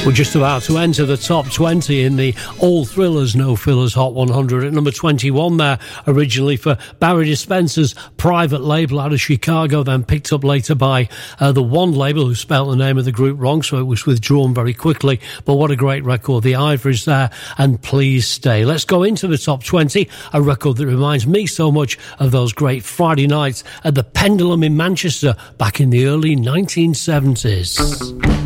We're just about to enter the top 20 in the All Thrillers No Fillers Hot 100 at number 21 there, originally for Barry Dispenser's private label out of Chicago, then picked up later by the One label, who spelled the name of the group wrong, so it was withdrawn very quickly. But what a great record. The Ivories there, and Please Stay. Let's go into the top 20, a record that reminds me so much of those great Friday nights at the Pendulum in Manchester back in the early 1970s.